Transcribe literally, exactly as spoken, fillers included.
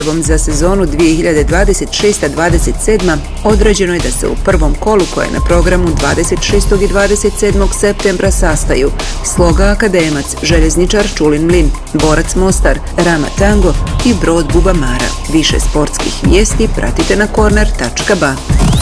za sezonu dvije hiljade dvadeset šeste dvadeset sedma određeno je da se u prvom kolu koje je na programu dvadeset šestog i dvadeset sedmog septembra sastaju Sloga Akademac, Željezničar Čulin Mlin, Borac Mostar, Rama Tango i Brod Bubamara. Više sportskih vijesti pratite na korner tačka ba.